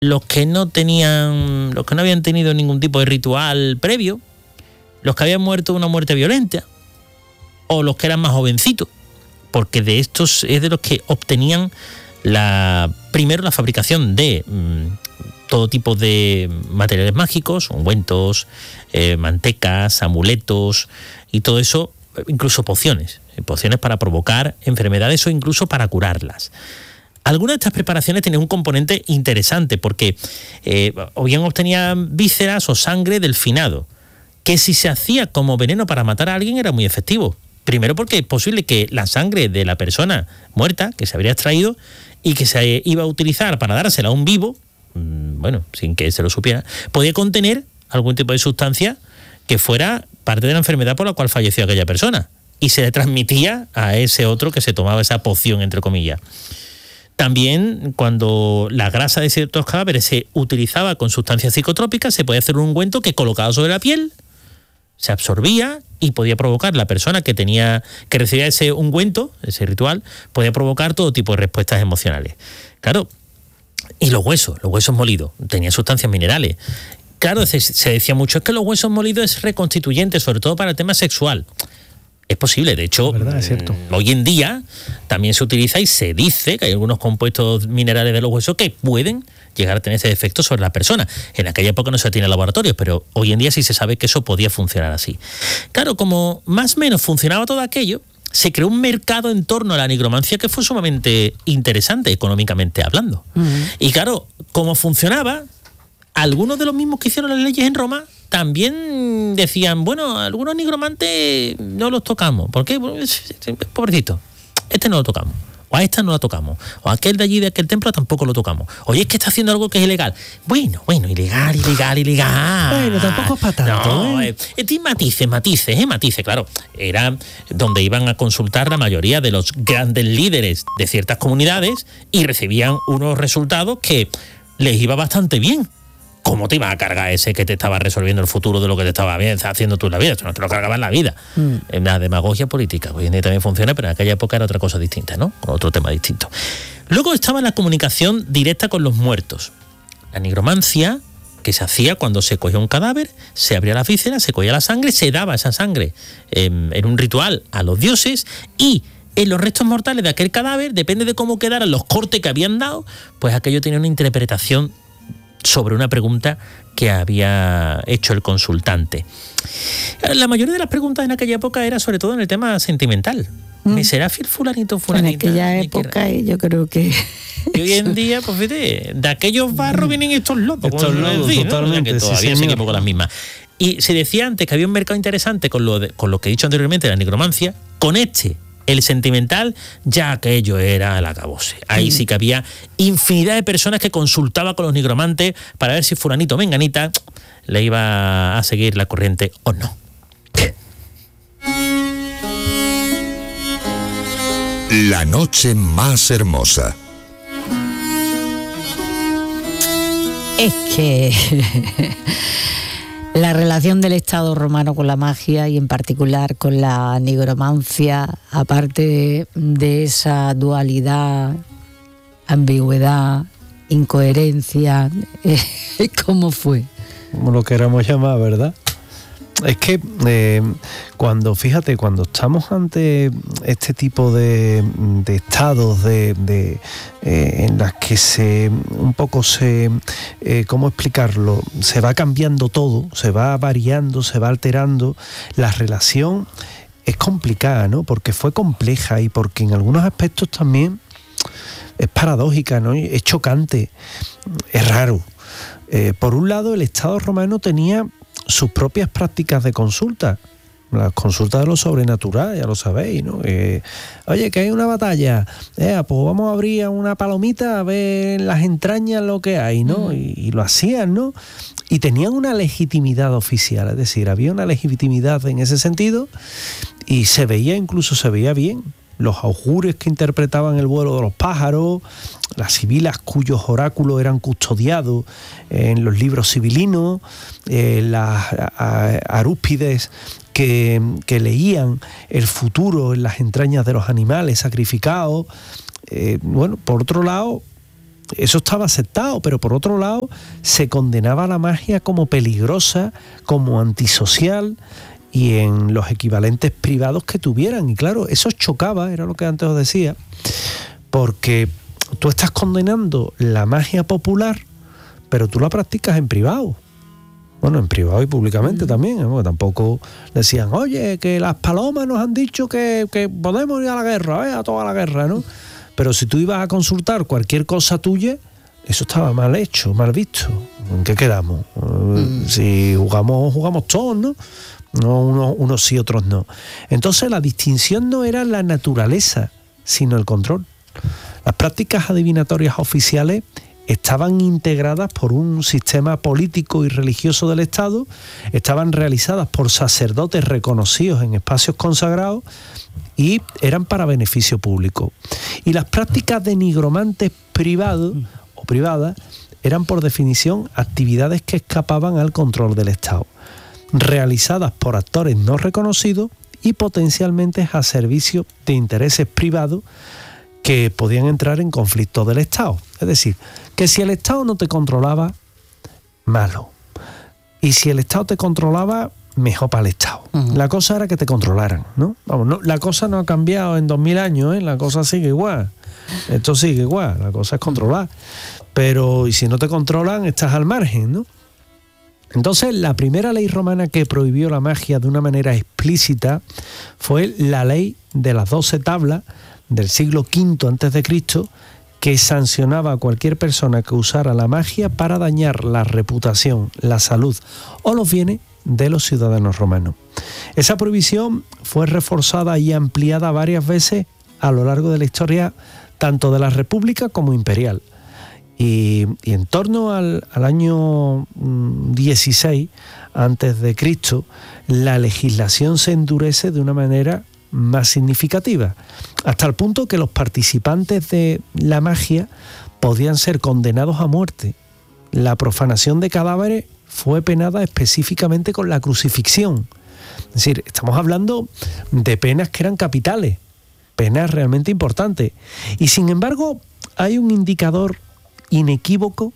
los que no habían tenido ningún tipo de ritual previo, los que habían muerto de una muerte violenta, o los que eran más jovencitos, porque de estos es de los que obtenían primero la fabricación de todo tipo de materiales mágicos, ungüentos, mantecas, amuletos y todo eso, incluso pociones para provocar enfermedades o incluso para curarlas. Algunas de estas preparaciones tenían un componente interesante porque o bien obtenían vísceras o sangre del finado, que si se hacía como veneno para matar a alguien era muy efectivo. Primero porque es posible que la sangre de la persona muerta, que se habría extraído y que se iba a utilizar para dársela a un vivo, sin que se lo supiera, podía contener algún tipo de sustancia que fuera parte de la enfermedad por la cual falleció aquella persona y se le transmitía a ese otro que se tomaba esa poción, entre comillas. También, cuando la grasa de ciertos cadáveres se utilizaba con sustancias psicotrópicas, se podía hacer un ungüento que colocado sobre la piel se absorbía y podía provocar, la persona que recibía ese ungüento, ese ritual, podía provocar todo tipo de respuestas emocionales. Claro, y los huesos molidos, tenían sustancias minerales. Claro, se decía mucho, es que los huesos molidos es reconstituyente, sobre todo para el tema sexual. Es posible, de hecho, es cierto. Hoy en día también se utiliza y se dice que hay algunos compuestos minerales de los huesos que pueden llegar a tener ese efecto sobre la persona. En aquella época no se tenía laboratorios, pero hoy en día sí se sabe que eso podía funcionar así. Claro, como más o menos funcionaba todo aquello, se creó un mercado en torno a la nigromancia que fue sumamente interesante económicamente hablando. Y claro, como funcionaba, algunos de los mismos que hicieron las leyes en Roma también decían, algunos nigromantes no los tocamos. ¿Por qué? Pobrecito, este no lo tocamos. O a esta no la tocamos. O a aquel de allí, de aquel templo, tampoco lo tocamos. Oye, es que está haciendo algo que es ilegal. Bueno, ilegal. Bueno, tampoco es para tanto. No, matices, claro. Era donde iban a consultar la mayoría de los grandes líderes de ciertas comunidades y recibían unos resultados que les iba bastante bien. ¿Cómo te iba a cargar ese que te estaba resolviendo el futuro de lo que te estaba haciendo tú en la vida? Eso no te lo cargaba en la vida. En la demagogia política. Hoy en día también funciona, pero en aquella época era otra cosa distinta, ¿no? Otro tema distinto. Luego estaba la comunicación directa con los muertos. La nigromancia, que se hacía cuando se cogía un cadáver, se abría la víscera, se cogía la sangre, se daba esa sangre en un ritual a los dioses y en los restos mortales de aquel cadáver, depende de cómo quedaran los cortes que habían dado, pues aquello tenía una interpretación sobre una pregunta que había hecho el consultante. La mayoría de las preguntas en aquella época era sobre todo en el tema sentimental. ¿Me será fiel fulanito, fulanita? En aquella época yo creo que... Y hoy en día, pues fíjate, de aquellos barros vienen estos locos. Estos locos, decir, totalmente. ¿no? O sea, que todavía seguimos con las mismas. Y se decía antes que había un mercado interesante con lo que he dicho anteriormente de la nigromancia, con el sentimental, ya aquello era el acabose. Ahí sí que había infinidad de personas que consultaban con los nigromantes para ver si fulanito o menganita le iba a seguir la corriente o no. La noche más hermosa. Es que la relación del Estado romano con la magia y en particular con la nigromancia, aparte de esa dualidad, ambigüedad, incoherencia, ¿cómo fue? Como lo queramos llamar, ¿verdad? Es que cuando estamos ante este tipo de estados en las que ¿cómo explicarlo? Se va cambiando todo, se va variando, se va alterando. La relación es complicada, ¿no? Porque fue compleja y porque en algunos aspectos también es paradójica, ¿no? Es chocante, es raro. Por un lado, el Estado romano tenía sus propias prácticas de consulta, las consultas de lo sobrenatural, ya lo sabéis, ¿no? Oye, que hay una batalla, pues vamos a abrir una palomita a ver en las entrañas lo que hay, ¿no? Y lo hacían, ¿no? Y tenían una legitimidad oficial, es decir, había una legitimidad en ese sentido y se veía bien. Los augures que interpretaban el vuelo de los pájaros, las sibilas cuyos oráculos eran custodiados en los libros sibilinos, las arúspides que leían el futuro en las entrañas de los animales sacrificados. Por otro lado, eso estaba aceptado, pero por otro lado se condenaba a la magia como peligrosa, como antisocial y en los equivalentes privados que tuvieran. Y claro, eso chocaba, era lo que antes os decía, porque tú estás condenando la magia popular, pero tú la practicas en privado. Bueno, en privado y públicamente también, ¿no? Porque tampoco decían, oye, que las palomas nos han dicho que podemos ir a la guerra, a toda la guerra, ¿no? Pero si tú ibas a consultar cualquier cosa tuya, eso estaba mal hecho, mal visto. ¿En qué quedamos? Si jugamos todos, ¿no? No unos sí, otros no. Entonces la distinción no era la naturaleza, sino el control. Las prácticas adivinatorias oficiales estaban integradas por un sistema político y religioso del Estado, estaban realizadas por sacerdotes reconocidos en espacios consagrados y eran para beneficio público. Y las prácticas de nigromantes privados o privadas eran por definición actividades que escapaban al control del Estado, realizadas por actores no reconocidos y potencialmente a servicio de intereses privados que podían entrar en conflicto del Estado. Es decir, que si el Estado no te controlaba, malo. Y si el Estado te controlaba, mejor para el Estado. La cosa era que te controlaran, ¿no? Vamos, no, la cosa no ha cambiado en 2000 años, ¿eh? La cosa sigue igual. Esto sigue igual, la cosa es controlar. Pero, y si no te controlan, estás al margen, ¿no? Entonces, la primera ley romana que prohibió la magia de una manera explícita fue la ley de las 12 tablas del siglo V a.C., que sancionaba a cualquier persona que usara la magia para dañar la reputación, la salud o los bienes de los ciudadanos romanos. Esa prohibición fue reforzada y ampliada varias veces a lo largo de la historia, tanto de la República como imperial. Y en torno al año 16 a.C., la legislación se endurece de una manera más significativa, hasta el punto que los participantes de la magia podían ser condenados a muerte. La profanación de cadáveres fue penada específicamente con la crucifixión. Es decir, estamos hablando de penas que eran capitales, penas realmente importantes. Y sin embargo, hay un indicador inequívoco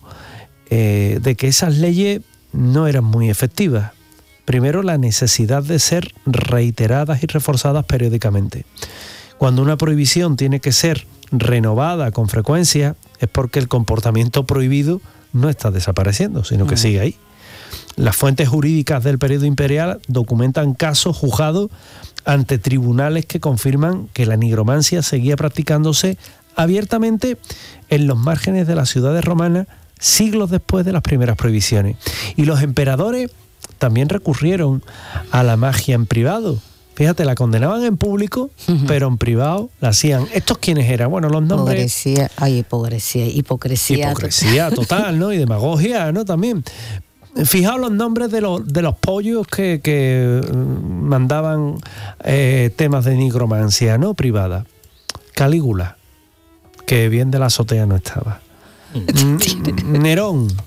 de que esas leyes no eran muy efectivas. Primero, la necesidad de ser reiteradas y reforzadas periódicamente. Cuando una prohibición tiene que ser renovada con frecuencia, es porque el comportamiento prohibido no está desapareciendo, sino que sigue ahí. Las fuentes jurídicas del periodo imperial documentan casos juzgados ante tribunales que confirman que la nigromancia seguía practicándose abiertamente en los márgenes de las ciudades romanas siglos después de las primeras prohibiciones. Y los emperadores también recurrieron a la magia en privado. Fíjate, la condenaban en público, pero en privado la hacían. ¿Estos quiénes eran? Bueno, los nombres... Hipocresía total, ¿no? Y demagogia, ¿no? También. Fijaos los nombres de los pollos que mandaban temas de nigromancia, ¿no? Privada. Calígula, que bien de la azotea no estaba. Nerón.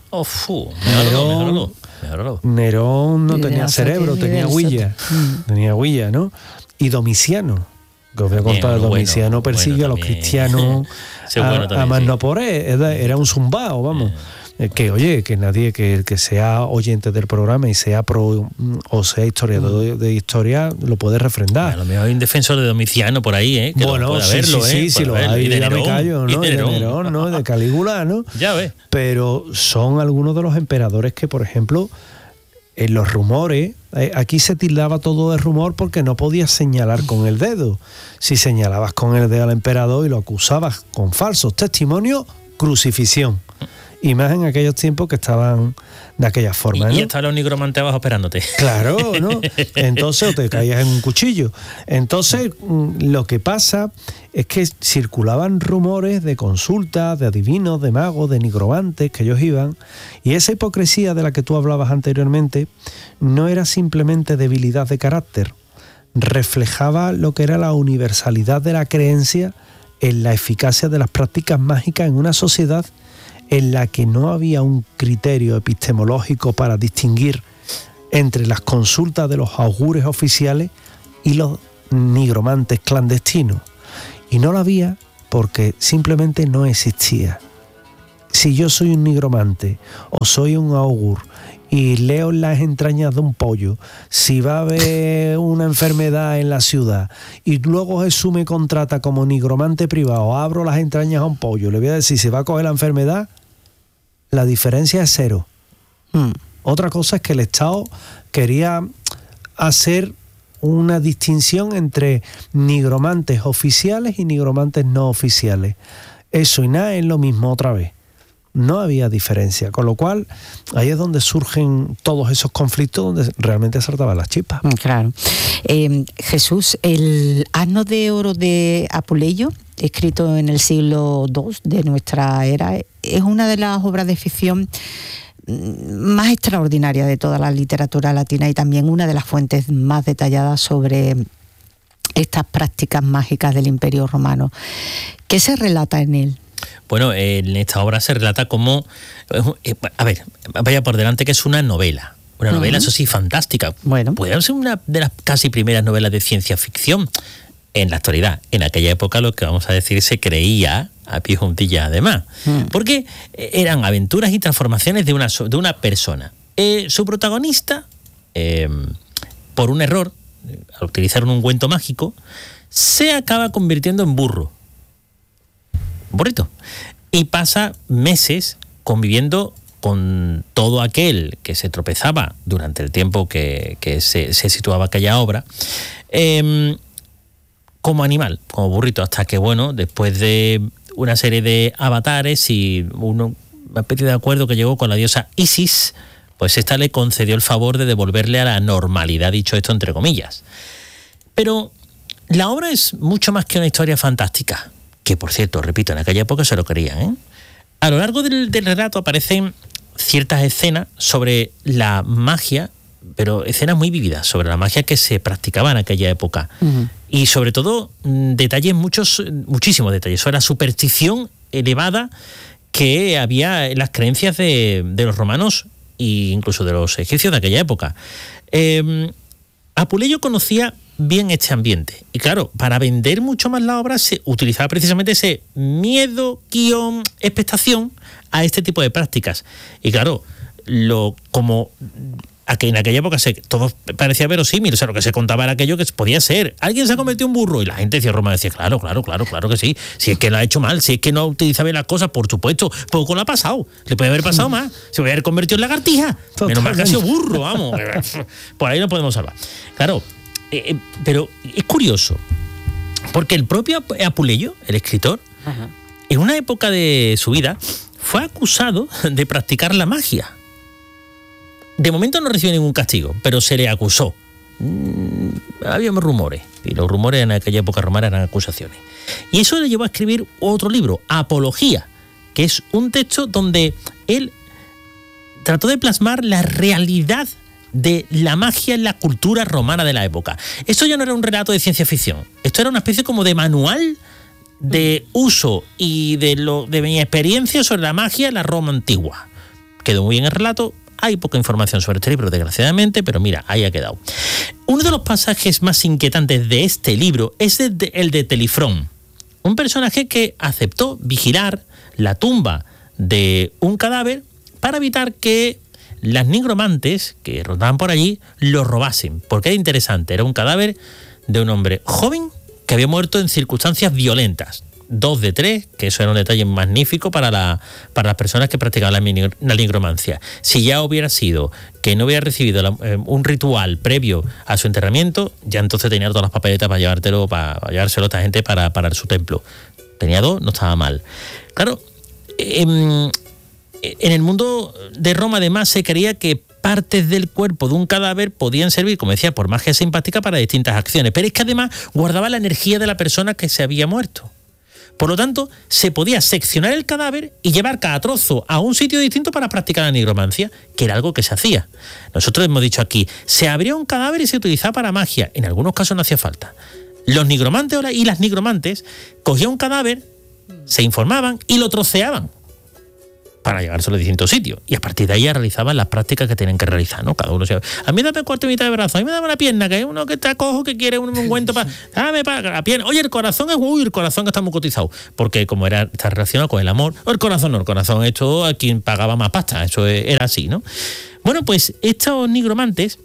Nerón no tenía cerebro, tenía huilla. Tenía huilla, ¿no? Y Domiciano, que os voy a contar, Domiciano persiguió a los cristianos a más no poder, era un zumbao, vamos. Que oye, que nadie que sea oyente del programa y sea pro o sea historiador de historia lo puede refrendar. A lo mejor hay un defensor de Domiciano por ahí, ¿eh? Que bueno, pueda verlo, sí, lo hay. Y de ya Nerón, me callo, ¿no? y de Nerón, ¿no? De Calígula, ¿no? Ya ves. Pero son algunos de los emperadores que, por ejemplo, en los rumores, aquí se tildaba todo de rumor porque no podías señalar con el dedo. Si señalabas con el dedo al emperador y lo acusabas con falsos testimonios, crucifixión. Y más en aquellos tiempos que estaban de aquella forma, ¿no? Y estaban los nigromantes abajo esperándote. Claro, ¿no? Entonces, o te caías en un cuchillo. Entonces, lo que pasa es que circulaban rumores de consultas, de adivinos, de magos, de nigromantes, que ellos iban, y esa hipocresía de la que tú hablabas anteriormente no era simplemente debilidad de carácter, reflejaba lo que era la universalidad de la creencia en la eficacia de las prácticas mágicas en una sociedad en la que no había un criterio epistemológico para distinguir entre las consultas de los augures oficiales y los nigromantes clandestinos. Y no lo había porque simplemente no existía. si yo soy un nigromante o soy un augur y leo en las entrañas de un pollo si va a haber una enfermedad en la ciudad y luego Jesús me contrata como nigromante privado, abro las entrañas a un pollo, le voy a decir si va a coger la enfermedad, la diferencia es cero. Otra cosa es que el Estado quería hacer una distinción entre nigromantes oficiales y nigromantes no oficiales. Eso y nada es lo mismo otra vez. No había diferencia, con lo cual ahí es donde surgen todos esos conflictos donde realmente saltaban las chispas. Claro. Jesús, el Asno de Oro de Apuleyo, escrito en el siglo II de nuestra era, es una de las obras de ficción más extraordinarias de toda la literatura latina y también una de las fuentes más detalladas sobre estas prácticas mágicas del Imperio Romano. ¿Qué se relata en él? Bueno, en esta obra se relata como... A ver, vaya por delante que es una novela. Una novela, eso sí, fantástica. Bueno. Puede ser una de las casi primeras novelas de ciencia ficción en la actualidad. En aquella época lo que vamos a decir se creía a pie juntilla además. Porque eran aventuras y transformaciones de una persona. Su protagonista, por un error, al utilizar un ungüento mágico, se acaba convirtiendo en burro. Burrito. Y pasa meses conviviendo con todo aquel que se tropezaba durante el tiempo que se situaba aquella obra, como animal, como burrito, hasta que, bueno, después de una serie de avatares y una especie de acuerdo que llegó con la diosa Isis, pues esta le concedió el favor de devolverle a la normalidad, dicho esto entre comillas. Pero la obra es mucho más que una historia fantástica, que por cierto, repito, en aquella época se lo creían, ¿eh? A lo largo del relato aparecen ciertas escenas sobre la magia, pero escenas muy vívidas sobre la magia que se practicaba en aquella época. Y sobre todo detalles, muchísimos detalles sobre la superstición elevada que había en las creencias de los romanos e incluso de los egipcios de aquella época. Apuleyo conocía bien este ambiente. Y claro, para vender mucho más la obra se utilizaba precisamente ese miedo, guión, expectación a este tipo de prácticas. Y claro, como en aquella época todo parecía verosímil, o sea, lo que se contaba era aquello que podía ser. Alguien se ha convertido en burro y la gente decía, Roma decía, claro que sí. Si es que lo ha hecho mal, si es que no utiliza bien las cosas, por supuesto, poco le ha pasado. Le puede haber pasado más. Se puede haber convertido en lagartija. Menos mal que ha sido burro, vamos. Por ahí no podemos salvar. Claro. Pero es curioso, porque el propio Apuleyo, el escritor, en una época de su vida, fue acusado de practicar la magia. De momento no recibió ningún castigo, pero se le acusó. Había rumores, y los rumores en aquella época romana eran acusaciones. Y eso le llevó a escribir otro libro, Apología, que es un texto donde él trató de plasmar la realidad de la magia en la cultura romana de la época. Esto ya no era un relato de ciencia ficción, esto era una especie como de manual de uso y de mi experiencia sobre la magia en la Roma antigua. Quedó muy bien el relato, hay poca información sobre este libro, desgraciadamente, pero mira, ahí ha quedado. Uno de los pasajes más inquietantes de este libro es el de Telifrón, un personaje que aceptó vigilar la tumba de un cadáver para evitar que las nigromantes que rodaban por allí lo robasen, porque era interesante, era un cadáver de un hombre joven que había muerto en circunstancias violentas. 2 de 3, que eso era un detalle magnífico para las personas que practicaban la nigromancia. Si ya hubiera sido que no hubiera recibido un ritual previo a su enterramiento, ya entonces tenía todas las papeletas para llevárselo a esta gente para su templo. Tenía 2, no estaba mal. Claro, en el mundo de Roma además se creía que partes del cuerpo de un cadáver podían servir, como decía, por magia simpática para distintas acciones, pero es que además guardaba la energía de la persona que se había muerto. Por lo tanto, se podía seccionar el cadáver y llevar cada trozo a un sitio distinto para practicar la nigromancia, que era algo que se hacía. Nosotros hemos dicho aquí, se abría un cadáver y se utilizaba para magia. En algunos casos no hacía falta. Los nigromantes y las nigromantes cogían un cadáver, se informaban y lo troceaban. para llevárselo a distintos sitios. Y a partir de ahí ya realizaban las prácticas que tenían que realizar, ¿no? Cada uno se... A mí dame cuarto y mitad de brazo, a mí me dame la pierna, que hay uno que está cojo que quiere un ungüento para... Dame para la pierna. Oye, el corazón es... Uy, el corazón que está muy cotizado. Porque como está relacionado con el amor... O el corazón no, el corazón esto a quien pagaba más pasta. Eso era así, ¿no? Bueno, pues estos nigromantes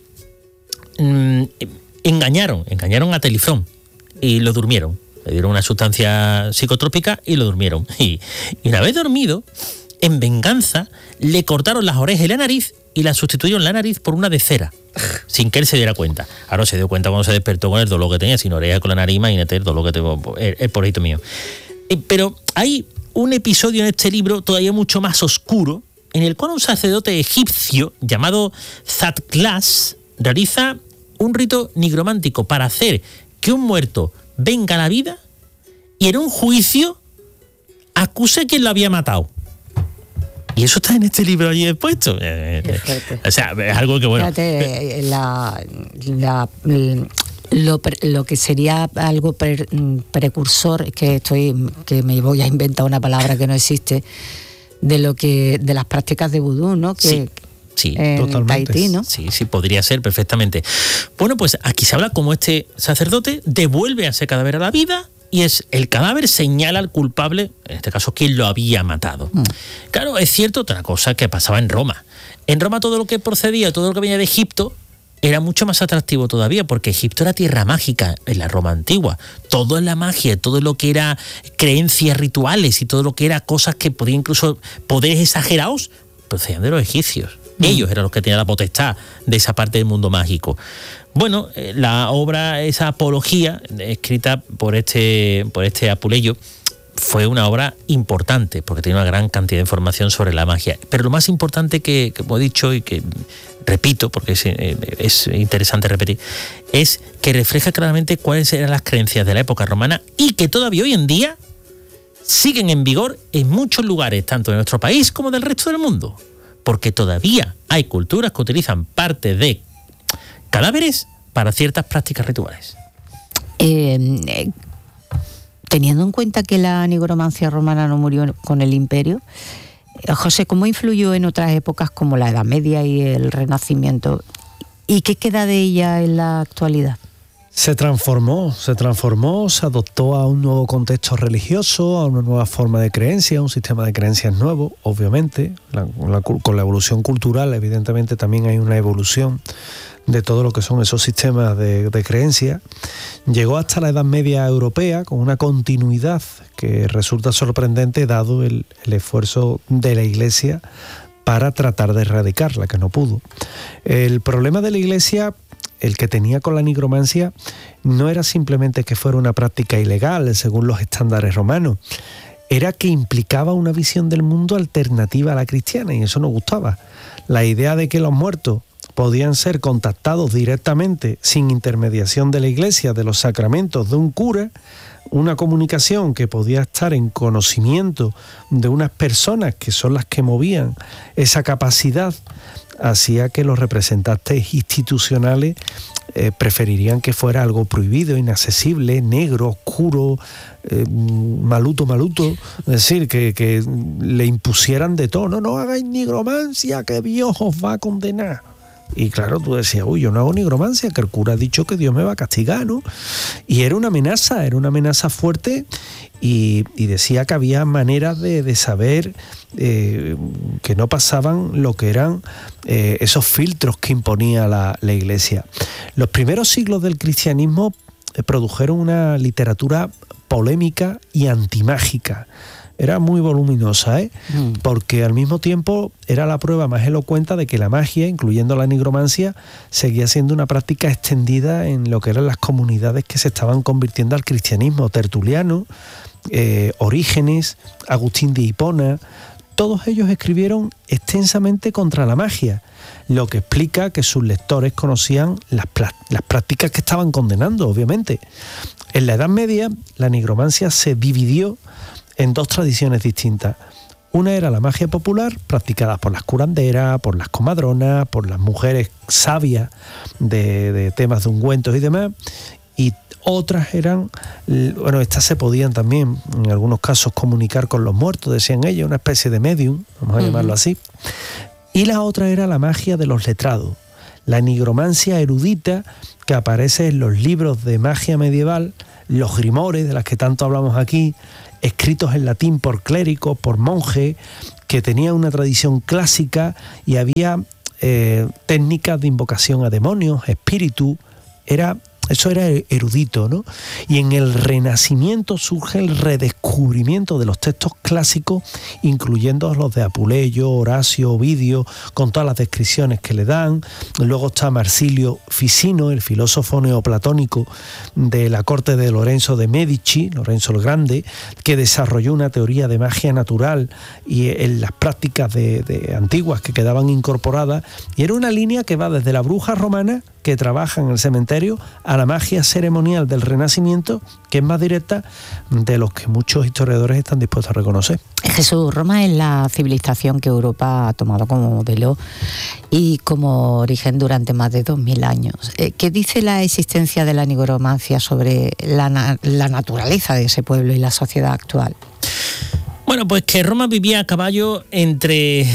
engañaron a Telifrón y lo durmieron. Le dieron una sustancia psicotrópica y lo durmieron. Y una vez dormido... En venganza, le cortaron las orejas y la nariz y la sustituyeron la nariz por una de cera, sin que él se diera cuenta. Ahora se dio cuenta cuando se despertó con el dolor que tenía, sin oreja con la nariz, imagínate el dolor que tengo, el pobrecito mío. Pero hay un episodio en este libro todavía mucho más oscuro, en el cual un sacerdote egipcio llamado Zatglas realiza un rito nigromántico para hacer que un muerto venga a la vida y en un juicio acuse a quien lo había matado. Y eso está en este libro allí expuesto. O sea, es algo que, bueno... Fíjate, lo que sería algo precursor, que me voy a inventar una palabra que no existe, de las prácticas de vudú, ¿no? Sí, en totalmente. Tahití, ¿no? Sí, podría ser perfectamente. Bueno, pues aquí se habla como este sacerdote devuelve a ese cadáver a la vida y el cadáver señala al culpable, en este caso, quien lo había matado. Claro, es cierto otra cosa que pasaba en Roma. En Roma todo lo que procedía, todo lo que venía de Egipto, era mucho más atractivo todavía, porque Egipto era tierra mágica en la Roma antigua. Todo en la magia, todo lo que era creencias rituales y todo lo que era cosas que podían incluso poderes exagerados, procedían de los egipcios. Ellos eran los que tenían la potestad de esa parte del mundo mágico. Bueno, la obra, esa apología, escrita por este Apuleyo, fue una obra importante, porque tiene una gran cantidad de información sobre la magia. Pero lo más importante que he dicho y que repito, porque es interesante repetir, es que refleja claramente cuáles eran las creencias de la época romana y que todavía hoy en día siguen en vigor en muchos lugares, tanto de nuestro país como del resto del mundo. Porque todavía hay culturas que utilizan parte de cadáveres para ciertas prácticas rituales. Teniendo en cuenta que la nigromancia romana no murió con el Imperio, José, ¿cómo influyó en otras épocas como la Edad Media y el Renacimiento? ¿Y qué queda de ella en la actualidad? Se transformó, se adoptó a un nuevo contexto religioso, a una nueva forma de creencia, un sistema de creencias nuevo, obviamente. Con la evolución cultural, evidentemente, también hay una evolución de todo lo que son esos sistemas de creencias. Llegó hasta la Edad Media europea con una continuidad que resulta sorprendente dado el esfuerzo de la Iglesia para tratar de erradicarla, que no pudo. El problema de la Iglesia, el que tenía con la nigromancia, no era simplemente que fuera una práctica ilegal según los estándares romanos, era que implicaba una visión del mundo alternativa a la cristiana, y eso no gustaba. La idea de que los muertos podían ser contactados directamente sin intermediación de la Iglesia, de los sacramentos, de un cura, una comunicación que podía estar en conocimiento de unas personas que son las que movían esa capacidad, hacía que los representantes institucionales preferirían que fuera algo prohibido, inaccesible, negro, oscuro, maluto, es decir, que le impusieran de todo. No hagáis nigromancia, que Dios os va a condenar. Y claro, tú decías, yo no hago nigromancia, que el cura ha dicho que Dios me va a castigar, ¿no? Y era una amenaza fuerte, y decía que había maneras de saber que no pasaban lo que eran esos filtros que imponía la Iglesia. Los primeros siglos del cristianismo produjeron una literatura polémica y antimágica. Era muy voluminosa, porque al mismo tiempo era la prueba más elocuente de que la magia, incluyendo la nigromancia, seguía siendo una práctica extendida en lo que eran las comunidades que se estaban convirtiendo al cristianismo. Tertuliano, Orígenes, Agustín de Hipona, todos ellos escribieron extensamente contra la magia, lo que explica que sus lectores conocían las prácticas que estaban condenando, obviamente. En la Edad Media, la nigromancia se dividió en dos tradiciones distintas. Una era la magia popular, practicada por las curanderas, por las comadronas, por las mujeres sabias de temas de ungüentos y demás, y otras eran, bueno, estas se podían también en algunos casos comunicar con los muertos, decían ellos, una especie de medium, vamos a llamarlo así. Y la otra era la magia de los letrados, la nigromancia erudita que aparece en los libros de magia medieval, los grimores de las que tanto hablamos aquí, escritos en latín por clérigos, por monjes, que tenían una tradición clásica y había técnicas de invocación a demonios, espíritus, eso era erudito, ¿no? Y en el Renacimiento surge el redescubrimiento de los textos clásicos, incluyendo los de Apuleyo, Horacio, Ovidio, con todas las descripciones que le dan. Luego está Marsilio Ficino, el filósofo neoplatónico de la corte de Lorenzo de Medici, Lorenzo el Grande, que desarrolló una teoría de magia natural y en las prácticas de antiguas que quedaban incorporadas. Y era una línea que va desde la bruja romana, que trabaja en el cementerio, a la magia ceremonial del Renacimiento, que es más directa de los que muchos historiadores están dispuestos a reconocer. Jesús, Roma es la civilización que Europa ha tomado como modelo y como origen durante más de 2000 años. ¿Qué dice la existencia de la nigromancia sobre la naturaleza de ese pueblo y la sociedad actual? Bueno, pues que Roma vivía a caballo entre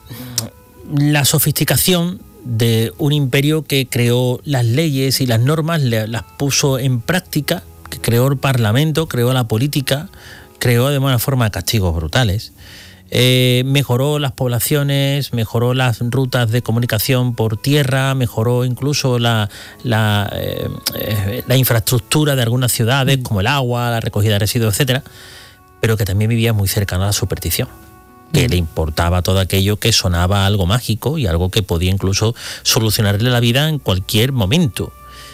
la sofisticación de un imperio que creó las leyes y las normas, las puso en práctica, que creó el parlamento, creó la política, creó además una forma de castigos brutales, mejoró las poblaciones, mejoró las rutas de comunicación por tierra, mejoró incluso la infraestructura de algunas ciudades, como el agua, la recogida de residuos, etcétera, pero que también vivía muy cercano a la superstición, que le importaba todo aquello que sonaba algo mágico y algo que podía incluso solucionarle la vida en cualquier momento.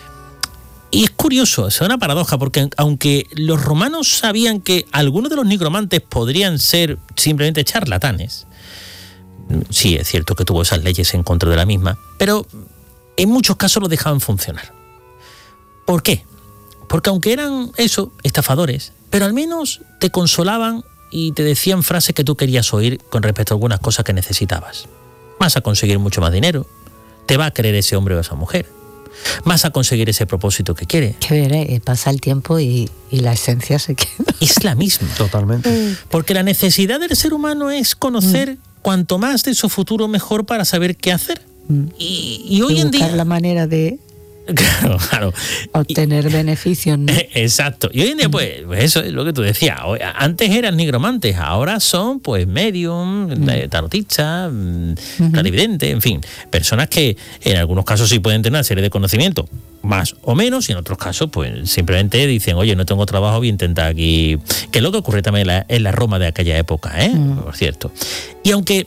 Y es curioso, es una paradoja, porque aunque los romanos sabían que algunos de los nigromantes podrían ser simplemente charlatanes, sí, es cierto que tuvo esas leyes en contra de la misma, pero en muchos casos lo dejaban funcionar. ¿Por qué? Porque aunque eran estafadores, pero al menos te consolaban y te decían frases que tú querías oír con respecto a algunas cosas que necesitabas. Vas a conseguir mucho más dinero, te va a querer ese hombre o esa mujer, vas a conseguir ese propósito que quiere. Que veré, pasa el tiempo y la esencia se queda. Es la misma. Totalmente. Porque la necesidad del ser humano es conocer cuanto más de su futuro mejor para saber qué hacer. Y hoy en día... buscar la manera de... Claro. obtener beneficios, ¿no? Exacto. Y hoy en día, pues eso es lo que tú decías. Antes eran nigromantes, ahora son pues medium, tarotistas, clarividentes, en fin, personas que en algunos casos sí pueden tener una serie de conocimientos, más o menos, y en otros casos pues simplemente dicen, oye, no tengo trabajo, voy a intentar aquí, que es lo que ocurre también en la Roma de aquella época, por cierto. Y aunque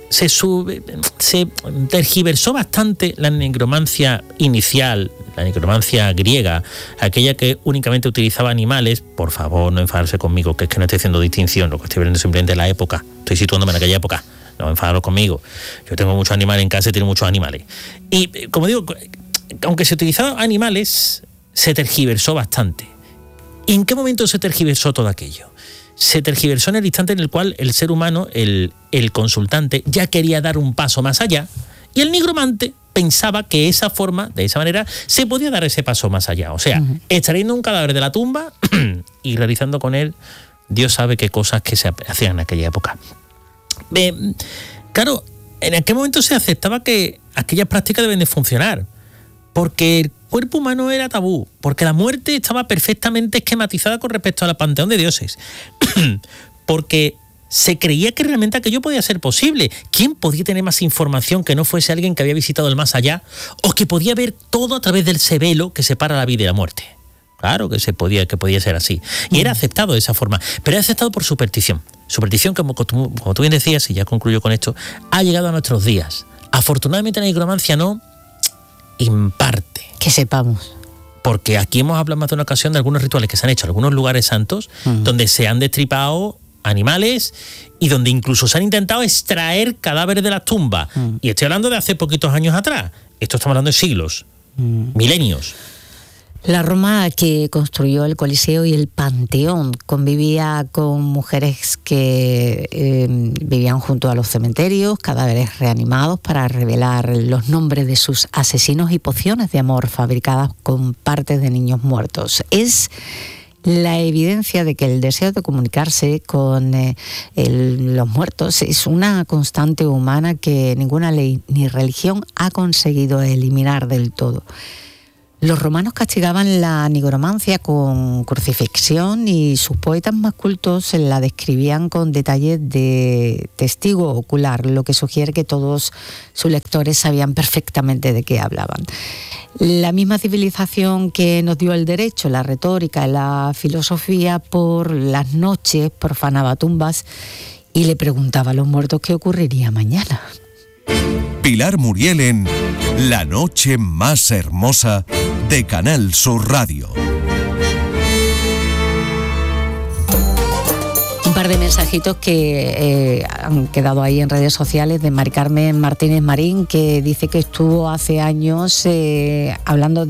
se tergiversó bastante la nigromancia inicial, la nigromancia griega, aquella que únicamente utilizaba animales. Por favor, no enfadarse conmigo, que es que no estoy haciendo distinción, lo que estoy viendo simplemente la época, estoy situándome en aquella época, no enfadaros conmigo, yo tengo muchos animales en casa y tengo muchos animales. Y como digo, aunque se utilizaban animales, se tergiversó bastante. ¿Y en qué momento se tergiversó todo aquello? Se tergiversó en el instante en el cual el ser humano, el consultante, ya quería dar un paso más allá, y el nigromante pensaba que de esa manera, se podía dar ese paso más allá. O sea, extrayendo un cadáver de la tumba y realizando con él, Dios sabe qué cosas que se hacían en aquella época. Claro, en aquel momento se aceptaba que aquellas prácticas deben de funcionar, porque el cuerpo humano era tabú, porque la muerte estaba perfectamente esquematizada con respecto al panteón de dioses, porque se creía que realmente aquello podía ser posible. ¿Quién podía tener más información que no fuese alguien que había visitado el más allá o que podía ver todo a través del velo que separa la vida y la muerte? Claro que podía ser así. Y era aceptado de esa forma, pero era aceptado por superstición. Superstición, como tú bien decías, y ya concluyo con esto, ha llegado a nuestros días. Afortunadamente la nigromancia no, en parte. Que sepamos. Porque aquí hemos hablado más de una ocasión de algunos rituales que se han hecho en algunos lugares santos, donde se han destripado animales y donde incluso se han intentado extraer cadáveres de las tumbas. Y estoy hablando de hace poquitos años atrás. Esto estamos hablando de siglos, milenios. La Roma que construyó el Coliseo y el Panteón convivía con mujeres que vivían junto a los cementerios, cadáveres reanimados para revelar los nombres de sus asesinos y pociones de amor fabricadas con partes de niños muertos. Es la evidencia de que el deseo de comunicarse con los muertos es una constante humana que ninguna ley ni religión ha conseguido eliminar del todo. Los romanos castigaban la nigromancia con crucifixión y sus poetas más cultos la describían con detalles de testigo ocular, lo que sugiere que todos sus lectores sabían perfectamente de qué hablaban. La misma civilización que nos dio el derecho, la retórica, la filosofía, por las noches profanaba tumbas y le preguntaba a los muertos qué ocurriría mañana. Pilar Muriel en La Noche Más Hermosa de Canal Sur Radio. Un par de mensajitos que han quedado ahí en redes sociales de Mari Carmen Martínez Marín, que dice que estuvo hace años hablando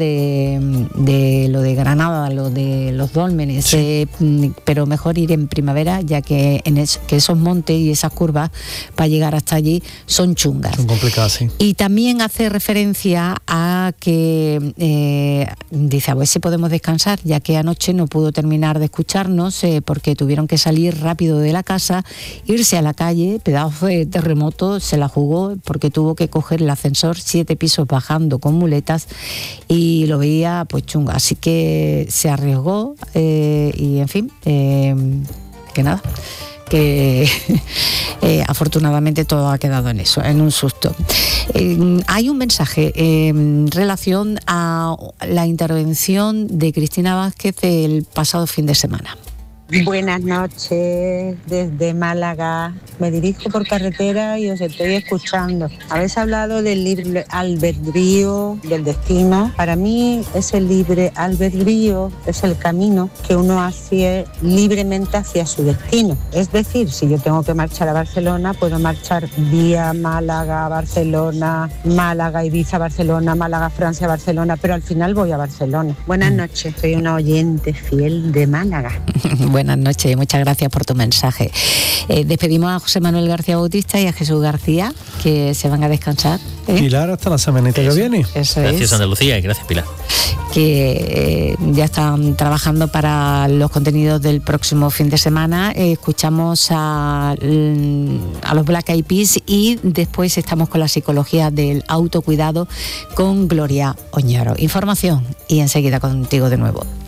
de lo de Granada, lo de los dólmenes, sí. Pero mejor ir en primavera, ya que, que esos montes y esas curvas para llegar hasta allí son chungas. Son complicadas, sí. Y también hace referencia a que dice, a ver si podemos descansar, ya que anoche no pudo terminar de escucharnos porque tuvieron que salir rápido de la casa, irse a la calle, pedazo de terremoto, se la jugó porque tuvo que coger el ascensor 7 pisos bajando con muletas y lo veía pues chunga, así que se arriesgó y en fin, que nada, que afortunadamente todo ha quedado en eso, en un susto. Hay un mensaje en relación a la intervención de Cristina Vázquez el pasado fin de semana. Buenas noches desde Málaga. Me dirijo por carretera y os estoy escuchando. Habéis hablado del libre albedrío del destino. Para mí ese libre albedrío es el camino que uno hace libremente hacia su destino. Es decir, si yo tengo que marchar a Barcelona, puedo marchar vía Málaga, Barcelona, Málaga, Ibiza, Barcelona, Málaga, Francia, Barcelona, pero al final voy a Barcelona. Buenas noches, soy una oyente fiel de Málaga. Buenas noches y muchas gracias por tu mensaje. Despedimos a José Manuel García Bautista y a Jesús García, que se van a descansar. Pilar, hasta la semanita que viene. Eso gracias es. Andalucía y gracias Pilar. Que ya están trabajando para los contenidos del próximo fin de semana. Escuchamos a los Black Eyed Peas y después estamos con la psicología del autocuidado con Gloria Oñoro. Información y enseguida contigo de nuevo.